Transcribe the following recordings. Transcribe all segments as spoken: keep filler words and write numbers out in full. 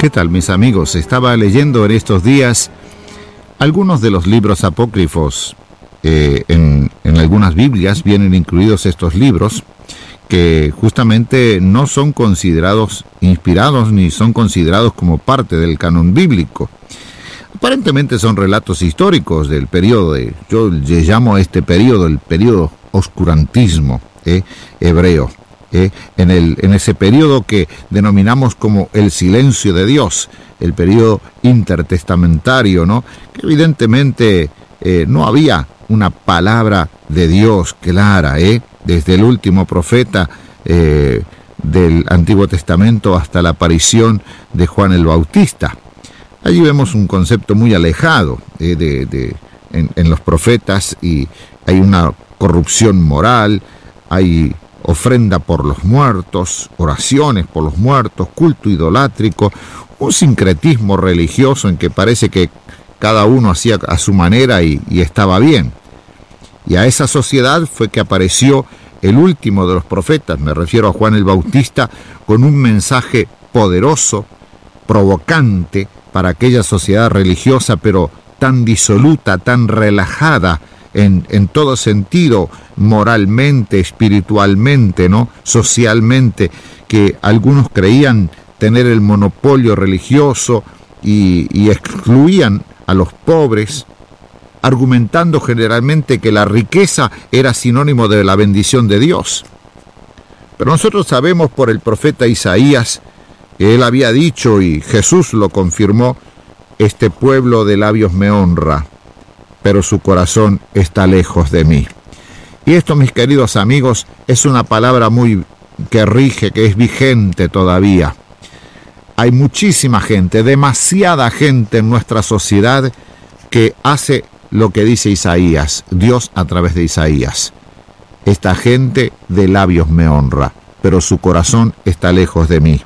¿Qué tal, mis amigos? Estaba leyendo en estos días algunos de los libros apócrifos. Eh, en, en algunas Biblias vienen incluidos estos libros que justamente no son considerados inspirados ni son considerados como parte del canon bíblico. Aparentemente son relatos históricos del periodo de, yo le llamo a este periodo el periodo oscurantismo eh, hebreo. Eh, en, el, en ese periodo que denominamos como el silencio de Dios, el periodo intertestamentario, ¿no? Que evidentemente eh, no había una palabra de Dios clara, ¿eh? Desde el último profeta eh, del Antiguo Testamento hasta la aparición de Juan el Bautista. Allí vemos un concepto muy alejado eh, de, de, en, en los profetas, y hay una corrupción moral, hay ofrenda por los muertos, oraciones por los muertos, culto idolátrico, un sincretismo religioso en que parece que cada uno hacía a su manera y, y estaba bien. Y a esa sociedad fue que apareció el último de los profetas, me refiero a Juan el Bautista, con un mensaje poderoso, provocante para aquella sociedad religiosa, pero tan disoluta, tan relajada, En, en todo sentido, moralmente, espiritualmente, ¿no? Socialmente, que algunos creían tener el monopolio religioso y, y excluían a los pobres, argumentando generalmente que la riqueza era sinónimo de la bendición de Dios. Pero nosotros sabemos por el profeta Isaías que él había dicho, y Jesús lo confirmó: este pueblo de labios me honra, pero su corazón está lejos de mí. Y esto, mis queridos amigos, es una palabra muy que rige, que es vigente todavía. Hay muchísima gente, demasiada gente en nuestra sociedad que hace lo que dice Isaías, Dios a través de Isaías. Esta gente de labios me honra, pero su corazón está lejos de mí.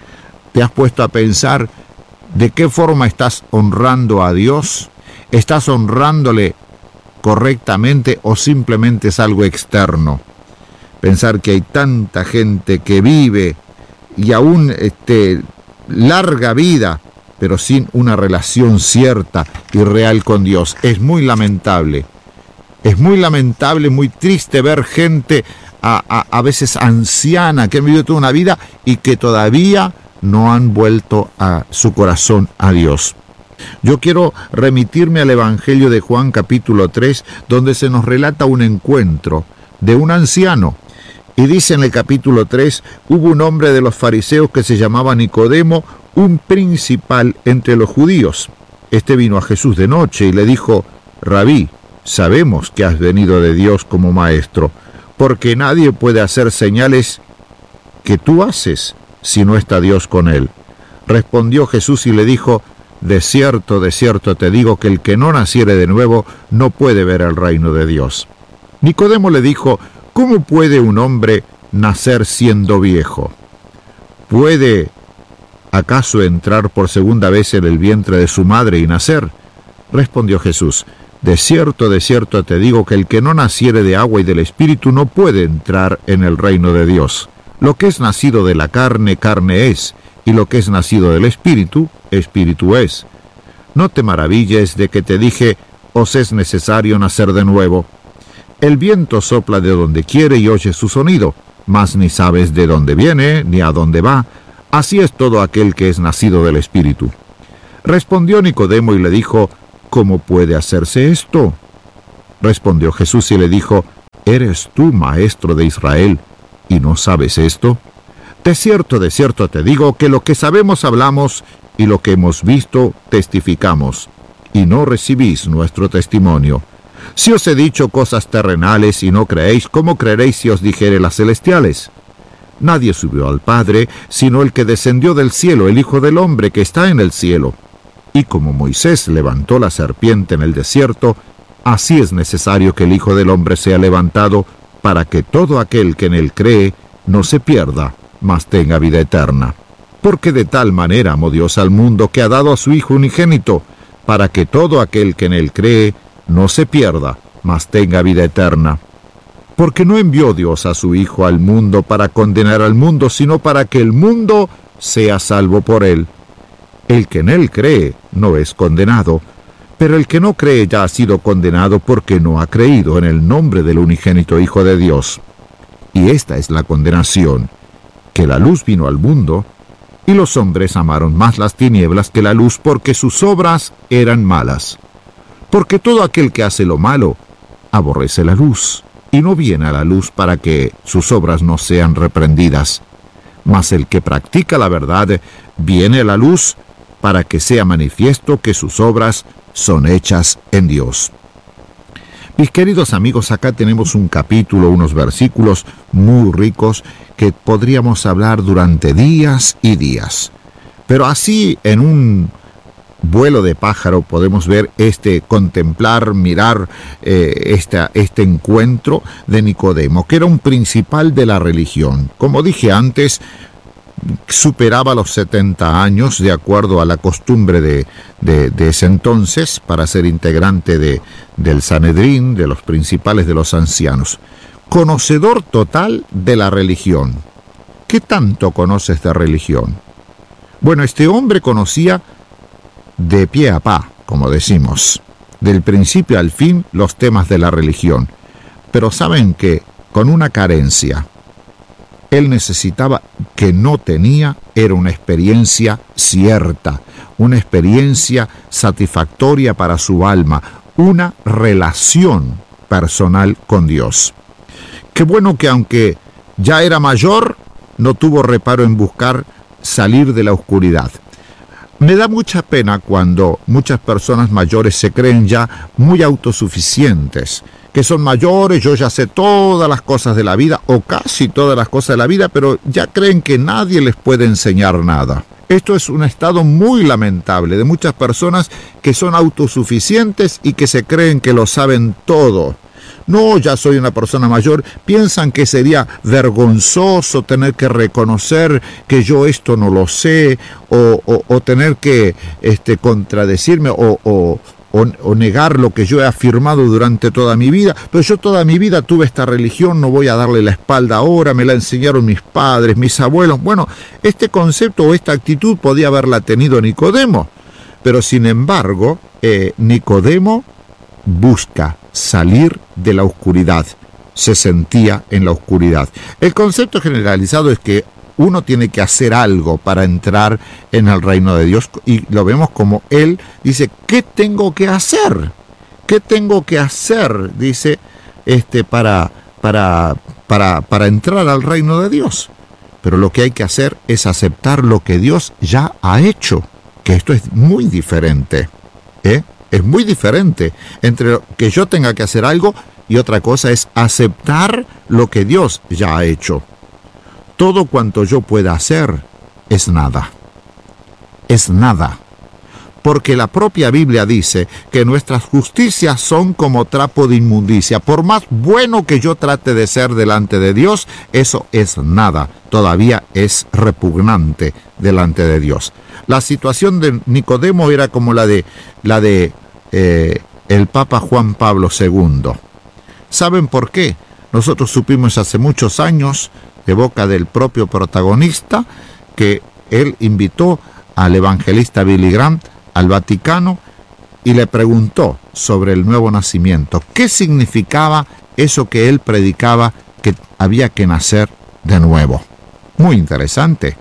¿Te has puesto a pensar de qué forma estás honrando a Dios? ¿Estás honrándole correctamente o simplemente es algo externo? Pensar que hay tanta gente que vive y aún este, larga vida, pero sin una relación cierta y real con Dios. Es muy lamentable. Es muy lamentable, muy triste ver gente a, a, a veces anciana que han vivido toda una vida y que todavía no han vuelto a su corazón a Dios. Yo quiero remitirme al Evangelio de Juan capítulo tres, donde se nos relata un encuentro de un anciano. Y dice en el capítulo tres: hubo un hombre de los fariseos que se llamaba Nicodemo, un principal entre los judíos. Este vino a Jesús de noche y le dijo: Rabí, sabemos que has venido de Dios como maestro, porque nadie puede hacer señales que tú haces si no está Dios con él. Respondió Jesús y le dijo: de cierto, de cierto te digo que el que no naciere de nuevo no puede ver el reino de Dios. Nicodemo le dijo: ¿cómo puede un hombre nacer siendo viejo? ¿Puede acaso entrar por segunda vez en el vientre de su madre y nacer? Respondió Jesús: de cierto, de cierto te digo que el que no naciere de agua y del Espíritu no puede entrar en el reino de Dios. Lo que es nacido de la carne, carne es, y lo que es nacido del Espíritu, Espíritu es. No te maravilles de que te dije: os es necesario nacer de nuevo. El viento sopla de donde quiere y oye su sonido, mas ni sabes de dónde viene ni a dónde va. Así es todo aquel que es nacido del Espíritu. Respondió Nicodemo y le dijo: ¿cómo puede hacerse esto? Respondió Jesús y le dijo: ¿eres tú maestro de Israel y no sabes esto? De cierto, de cierto te digo que lo que sabemos hablamos y lo que hemos visto testificamos, y no recibís nuestro testimonio. Si os he dicho cosas terrenales y no creéis, ¿cómo creeréis si os dijere las celestiales? Nadie subió al Padre, sino el que descendió del cielo, el Hijo del Hombre que está en el cielo. Y como Moisés levantó la serpiente en el desierto, así es necesario que el Hijo del Hombre sea levantado, para que todo aquel que en él cree no se pierda, mas tenga vida eterna. Porque de tal manera amó Dios al mundo que ha dado a su Hijo unigénito, para que todo aquel que en él cree no se pierda, mas tenga vida eterna. Porque no envió Dios a su Hijo al mundo para condenar al mundo, sino para que el mundo sea salvo por él. El que en él cree no es condenado, pero el que no cree ya ha sido condenado porque no ha creído en el nombre del unigénito Hijo de Dios. Y esta es la condenación, que la luz vino al mundo, y los hombres amaron más las tinieblas que la luz porque sus obras eran malas. Porque todo aquel que hace lo malo aborrece la luz, y no viene a la luz para que sus obras no sean reprendidas. Mas el que practica la verdad viene a la luz para que sea manifiesto que sus obras son hechas en Dios. Mis queridos amigos, acá tenemos un capítulo, unos versículos muy ricos que podríamos hablar durante días y días. Pero así, en un vuelo de pájaro, podemos ver este, contemplar, mirar eh, esta, este encuentro de Nicodemo, que era un principal de la religión. Como dije antes, superaba los setenta años, de acuerdo a la costumbre de, de, de ese entonces, para ser integrante de, del Sanedrín, de los principales de los ancianos. Conocedor total de la religión. ¿Qué tanto conoces de religión? Bueno, este hombre conocía de pie a pa, como decimos, del principio al fin los temas de la religión. Pero saben que con una carencia. Él necesitaba, que no tenía, era una experiencia cierta, una experiencia satisfactoria para su alma, una relación personal con Dios. Qué bueno que aunque ya era mayor, no tuvo reparo en buscar salir de la oscuridad. Me da mucha pena cuando muchas personas mayores se creen ya muy autosuficientes, que son mayores, yo ya sé todas las cosas de la vida, o casi todas las cosas de la vida, pero ya creen que nadie les puede enseñar nada. Esto es un estado muy lamentable de muchas personas que son autosuficientes y que se creen que lo saben todo. No, ya soy una persona mayor, piensan que sería vergonzoso tener que reconocer que yo esto no lo sé, o, o, o tener que este, contradecirme, o... o O, o negar lo que yo he afirmado durante toda mi vida, pero yo toda mi vida tuve esta religión, no voy a darle la espalda ahora, me la enseñaron mis padres, mis abuelos. Bueno, este concepto o esta actitud podía haberla tenido Nicodemo, pero sin embargo, eh, Nicodemo busca salir de la oscuridad, se sentía en la oscuridad. El concepto generalizado es que uno tiene que hacer algo para entrar en el reino de Dios, y lo vemos como él dice, ¿qué tengo que hacer? ¿Qué tengo que hacer? Dice, este, para, para, para, para entrar al reino de Dios. Pero lo que hay que hacer es aceptar lo que Dios ya ha hecho, que esto es muy diferente, ¿eh? Es muy diferente entre que yo tenga que hacer algo y otra cosa es aceptar lo que Dios ya ha hecho. Todo cuanto yo pueda hacer es nada. Es nada. Porque la propia Biblia dice que nuestras justicias son como trapo de inmundicia. Por más bueno que yo trate de ser delante de Dios, eso es nada. Todavía es repugnante delante de Dios. La situación de Nicodemo era como la de, la de eh, el Papa Juan Pablo segundo. ¿Saben por qué? Nosotros supimos hace muchos años, de boca del propio protagonista, que él invitó al evangelista Billy Graham al Vaticano y le preguntó sobre el nuevo nacimiento. ¿Qué significaba eso que él predicaba, que había que nacer de nuevo? Muy interesante.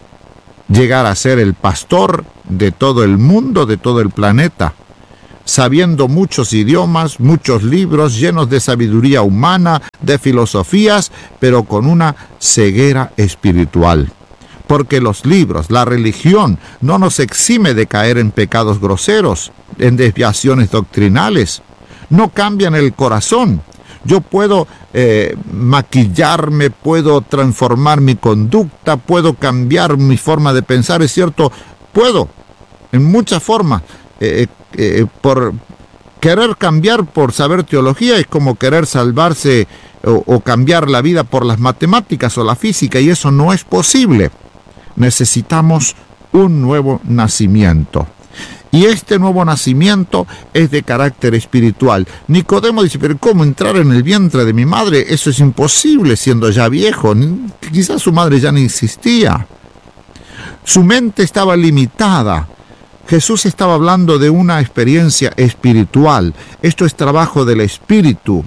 Llegar a ser el pastor de todo el mundo, de todo el planeta, sabiendo muchos idiomas, muchos libros llenos de sabiduría humana, de filosofías, pero con una ceguera espiritual. Porque los libros, la religión, no nos exime de caer en pecados groseros, en desviaciones doctrinales. No cambian el corazón. Yo puedo eh, maquillarme, puedo transformar mi conducta, puedo cambiar mi forma de pensar, es cierto, puedo, en muchas formas. Eh, eh, por querer cambiar por saber teología es como querer salvarse o, o cambiar la vida por las matemáticas o la física, y eso no es posible. Necesitamos un nuevo nacimiento. Y este nuevo nacimiento es de carácter espiritual. Nicodemo dice, pero ¿cómo entrar en el vientre de mi madre? Eso es imposible siendo ya viejo. Quizás su madre ya no existía. Su mente estaba limitada. Jesús estaba hablando de una experiencia espiritual. Esto es trabajo del Espíritu.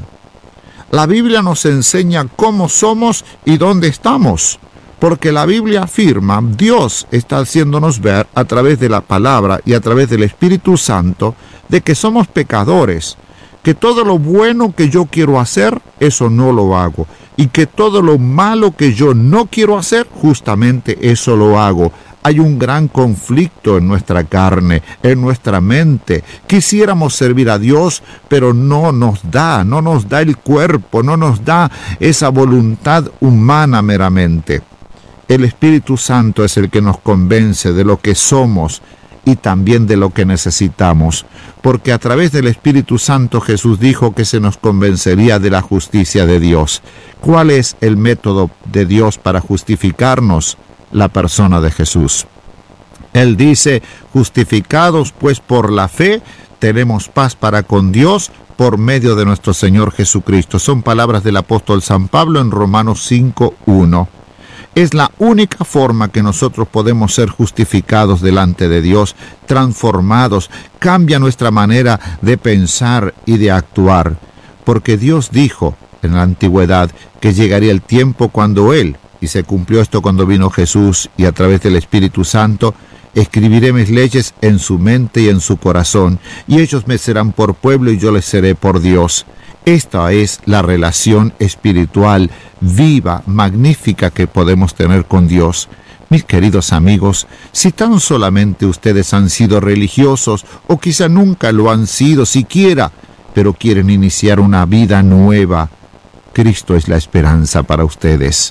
La Biblia nos enseña cómo somos y dónde estamos, porque la Biblia afirma, Dios está haciéndonos ver a través de la palabra y a través del Espíritu Santo de que somos pecadores, que todo lo bueno que yo quiero hacer, eso no lo hago, y que todo lo malo que yo no quiero hacer, justamente eso lo hago. Hay un gran conflicto en nuestra carne, en nuestra mente. Quisiéramos servir a Dios, pero no nos da, no nos da el cuerpo, no nos da esa voluntad humana meramente. El Espíritu Santo es el que nos convence de lo que somos y también de lo que necesitamos, porque a través del Espíritu Santo Jesús dijo que se nos convencería de la justicia de Dios. ¿Cuál es el método de Dios para justificarnos? La persona de Jesús. Él dice, justificados pues por la fe, tenemos paz para con Dios por medio de nuestro Señor Jesucristo. Son palabras del apóstol San Pablo en Romanos cinco uno. Es la única forma que nosotros podemos ser justificados delante de Dios, transformados, cambia nuestra manera de pensar y de actuar, porque Dios dijo en la antigüedad que llegaría el tiempo cuando Él, y se cumplió esto cuando vino Jesús, y a través del Espíritu Santo, escribiré mis leyes en su mente y en su corazón, y ellos me serán por pueblo y yo les seré por Dios. Esta es la relación espiritual viva, magnífica que podemos tener con Dios. Mis queridos amigos, si tan solamente ustedes han sido religiosos, o quizá nunca lo han sido siquiera, pero quieren iniciar una vida nueva, Cristo es la esperanza para ustedes.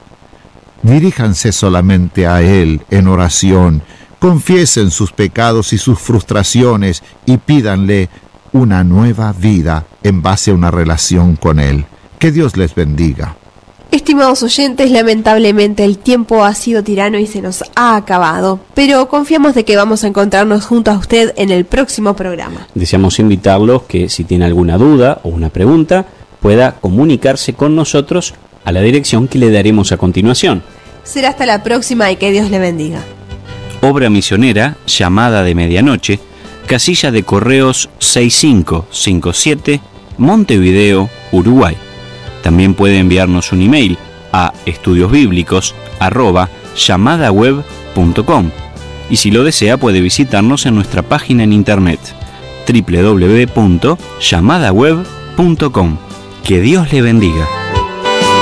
Diríjanse solamente a Él en oración, confiesen sus pecados y sus frustraciones y pídanle una nueva vida en base a una relación con Él. Que Dios les bendiga. Estimados oyentes, lamentablemente el tiempo ha sido tirano y se nos ha acabado, pero confiamos de que vamos a encontrarnos junto a usted en el próximo programa. Deseamos invitarlos que si tiene alguna duda o una pregunta, pueda comunicarse con nosotros a la dirección que le daremos a continuación. Será hasta la próxima y que Dios le bendiga. Obra misionera, Llamada de Medianoche, casilla de correos seis cinco cinco siete, Montevideo, Uruguay. También puede enviarnos un email a estudiosbíblicos arroba llamadaweb punto com y si lo desea puede visitarnos en nuestra página en internet doble u doble u doble u punto llamadaweb punto com. Que Dios le bendiga.